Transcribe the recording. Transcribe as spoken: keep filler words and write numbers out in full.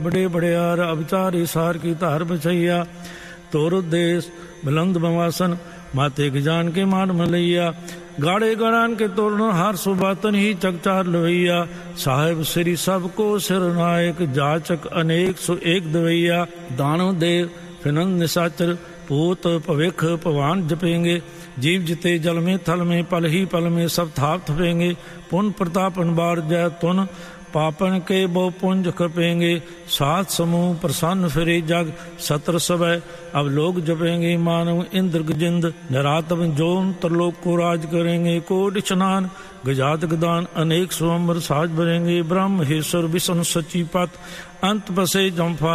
बड़े बड़ियार अवचारी सार की धार बछैया, तोर उद्देश बुलंद बवासन माते गजान के मान मलैया। गाड़े गड़ान के तोरण हार सुबातन ही चकचार लवैया, साहेब श्री सबको सिर नायक जाचक अनेक सु एक दवैया। दानव देव फिनंद निशाचर पूत भविख पवान जपेंगे, जीव जिते जल में थल में पल ही पल में सब थाप थपेंगे। पुन प्रतापन बार जय तुन पापन के बहु पुंज खपेंगे, सात समूह प्रसन्न फिरे जग सत्र सवै अब लोग जपेंगे। मानव इंद्र गजिंद नरातम जोन त्रिलोक को राज करेंगे, कोटि स्नान गजात गदान अनेक स्वयंवर साज भरेंगे। ब्रह्म हेश्वर विष्णु सची पत अंत बसे जम्फा